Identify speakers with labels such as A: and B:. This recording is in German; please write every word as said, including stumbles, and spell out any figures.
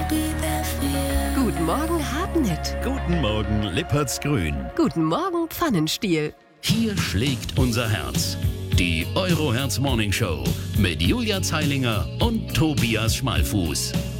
A: Guten Morgen, Hartnett.
B: Guten Morgen, Lippertsgrün.
A: Guten Morgen, Pfannenstiel.
C: Hier schlägt unser Herz. Die Euroherz Morning Show mit Julia Zeilinger und Tobias Schmalfuß.